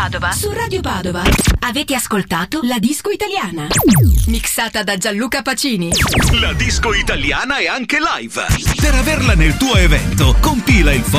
Padova. Su Radio Padova. Avete ascoltato La Disco Italiana, mixata da Gianluca Pacini. La disco italiana è anche live. Per averla nel tuo evento, compila il